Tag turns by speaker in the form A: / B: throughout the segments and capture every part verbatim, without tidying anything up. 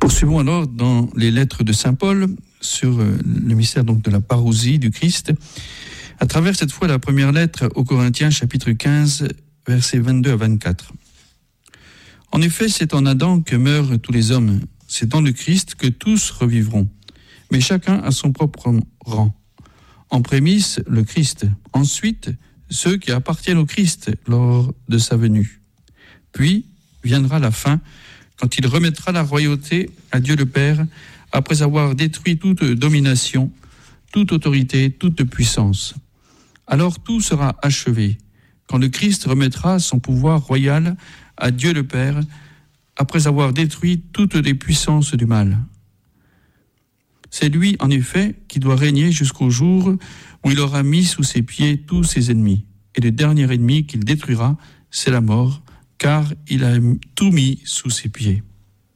A: Poursuivons alors dans les lettres de saint Paul sur le mystère donc de la parousie du Christ, à travers cette fois la première lettre aux Corinthiens, chapitre quinze, versets vingt-deux à vingt-quatre. En effet, c'est en Adam que meurent tous les hommes, c'est dans le Christ que tous revivront, mais chacun à son propre rang. En prémisse, le Christ, ensuite ceux qui appartiennent au Christ lors de sa venue. Puis viendra la fin, quand il remettra la royauté à Dieu le Père, après avoir détruit toute domination, toute autorité, toute puissance. Alors tout sera achevé, quand le Christ remettra son pouvoir royal à Dieu le Père, après avoir détruit toutes les puissances du mal. C'est lui, en effet, qui doit régner jusqu'au jour où il aura mis sous ses pieds tous ses ennemis. Et le dernier ennemi qu'il détruira, c'est la mort, car il a tout mis sous ses pieds.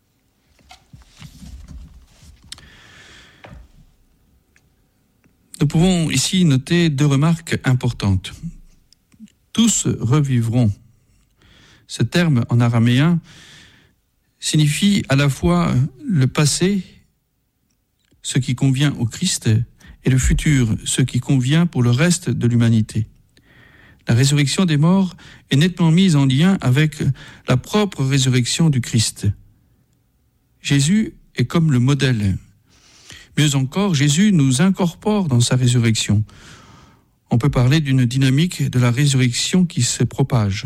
A: Nous pouvons ici noter deux remarques importantes. Tous revivront. Ce terme en araméen signifie à la fois le passé, ce qui convient au Christ, et le futur, ce qui convient pour le reste de l'humanité. La résurrection des morts est nettement mise en lien avec la propre résurrection du Christ. Jésus est comme le modèle. Mieux encore, Jésus nous incorpore dans sa résurrection. On peut parler d'une dynamique de la résurrection qui se propage.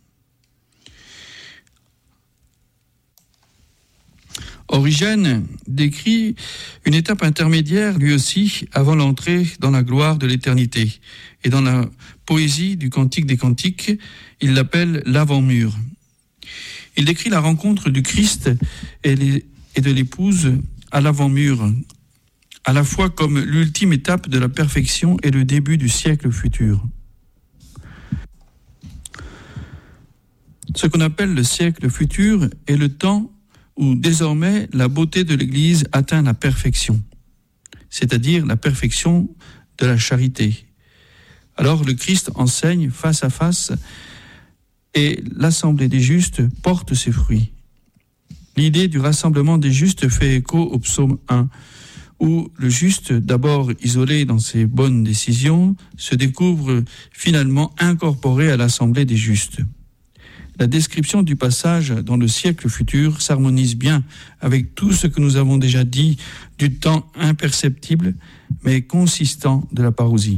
A: Origène décrit une étape intermédiaire, lui aussi, avant l'entrée dans la gloire de l'éternité. Et dans la poésie du Cantique des Cantiques, il l'appelle l'avant-mur. Il décrit la rencontre du Christ et, les, et de l'épouse à l'avant-mur, à la fois comme l'ultime étape de la perfection et le début du siècle futur. Ce qu'on appelle le siècle futur est le temps où désormais la beauté de l'Église atteint la perfection, c'est-à-dire la perfection de la charité. Alors le Christ enseigne face à face et l'assemblée des justes porte ses fruits. L'idée du rassemblement des justes fait écho au psaume un, où le juste, d'abord isolé dans ses bonnes décisions, se découvre finalement incorporé à l'assemblée des justes. La description du passage dans le siècle futur s'harmonise bien avec tout ce que nous avons déjà dit du temps imperceptible mais consistant de la parousie.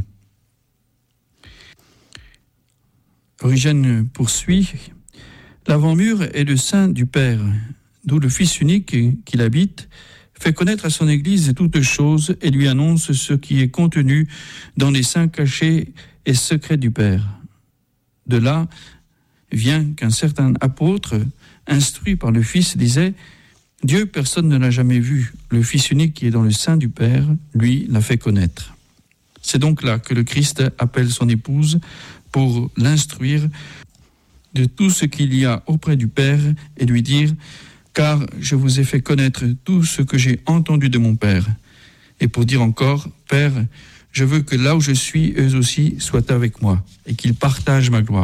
A: Origène poursuit, l'avant-mur est le sein du Père, d'où le Fils unique qui l'habite fait connaître à son Église toutes choses et lui annonce ce qui est contenu dans les saints cachés et secrets du Père. De là vient qu'un certain apôtre, instruit par le Fils, disait « Dieu, personne ne l'a jamais vu. Le Fils unique qui est dans le sein du Père, lui, l'a fait connaître. » C'est donc là que le Christ appelle son épouse pour l'instruire de tout ce qu'il y a auprès du Père et lui dire « Car je vous ai fait connaître tout ce que j'ai entendu de mon Père. » Et pour dire encore « Père, je veux que là où je suis, eux aussi soient avec moi et qu'ils partagent ma gloire. »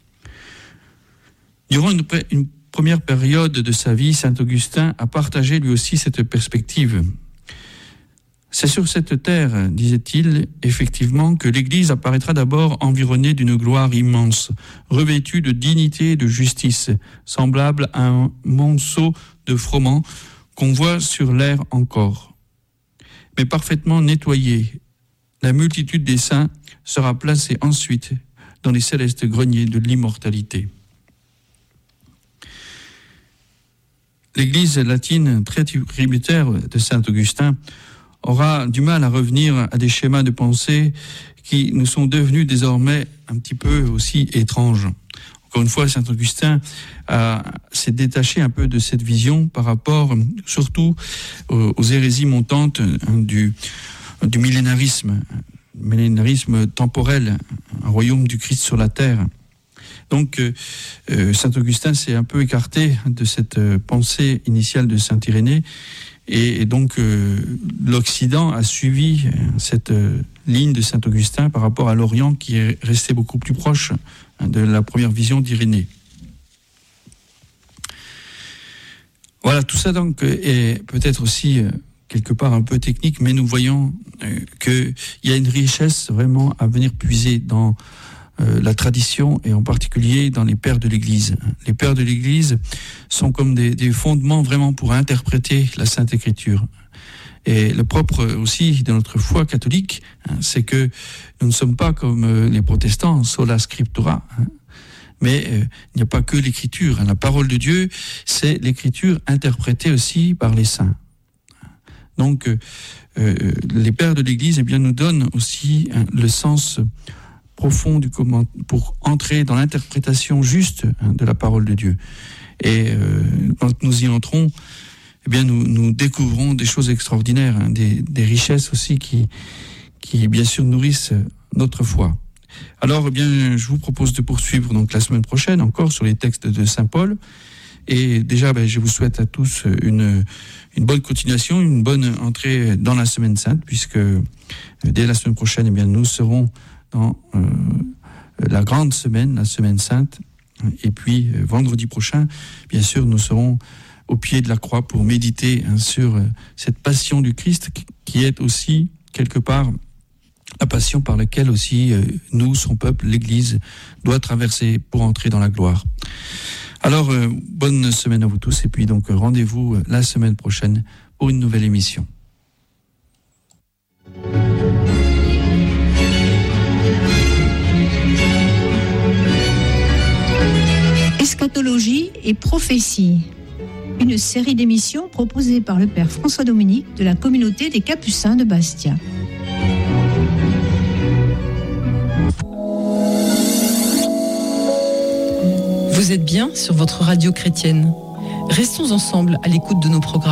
A: Durant une, pré- une première période de sa vie, saint Augustin a partagé lui aussi cette perspective. C'est sur cette terre, disait-il, effectivement, que l'Église apparaîtra d'abord environnée d'une gloire immense, revêtue de dignité et de justice, semblable à un monceau de froment qu'on voit sur l'air encore. Mais parfaitement nettoyée, la multitude des saints sera placée ensuite dans les célestes greniers de l'immortalité. L'Église latine, très tributaire de saint Augustin, aura du mal à revenir à des schémas de pensée qui nous sont devenus désormais un petit peu aussi étranges. Encore une fois, saint Augustin a, s'est détaché un peu de cette vision par rapport surtout aux, aux hérésies montantes du, du millénarisme, millénarisme temporel, un royaume du Christ sur la terre. Donc, euh, saint Augustin s'est un peu écarté de cette euh, pensée initiale de saint Irénée, et, et donc euh, l'Occident a suivi cette euh, ligne de saint Augustin par rapport à l'Orient qui est resté beaucoup plus proche hein, de la première vision d'Irénée. Voilà, tout ça donc est peut-être aussi euh, quelque part un peu technique, mais nous voyons euh, qu'il y a une richesse vraiment à venir puiser dans euh, la tradition et en particulier dans les pères de l'Église. Les pères de l'Église sont comme des, des fondements vraiment pour interpréter la Sainte Écriture. Et le propre aussi de notre foi catholique, hein, c'est que nous ne sommes pas comme euh, les protestants, sola scriptura, hein, mais euh, il n'y a pas que l'écriture. Hein. La parole de Dieu, c'est l'écriture interprétée aussi par les saints. Donc, euh, euh, les pères de l'Église, eh bien, nous donnent aussi hein, le sens profond du comment pour entrer dans l'interprétation juste hein, de la parole de Dieu. Et euh, quand nous y entrons, eh bien, nous, nous découvrons des choses extraordinaires, hein, des, des richesses aussi qui, qui, bien sûr, nourrissent notre foi. Alors, eh bien, je vous propose de poursuivre donc la semaine prochaine encore sur les textes de Saint Paul. Et déjà, ben, je vous souhaite à tous une, une bonne continuation, une bonne entrée dans la Semaine Sainte, puisque dès la semaine prochaine, eh bien, nous serons dans euh, la grande semaine, la Semaine Sainte. Et puis, vendredi prochain, bien sûr, nous serons au pied de la croix pour méditer hein, sur cette passion du Christ qui est aussi, quelque part, la passion par laquelle aussi euh, nous, son peuple, l'Église, doit traverser pour entrer dans la gloire. Alors, euh, bonne semaine à vous tous et puis donc rendez-vous la semaine prochaine pour une nouvelle émission.
B: Eschatologie et prophétie. Une série d'émissions proposée par le Père François Dominique de la communauté des Capucins de Bastia.
C: Vous êtes bien sur votre radio chrétienne. Restons ensemble à l'écoute de nos programmes.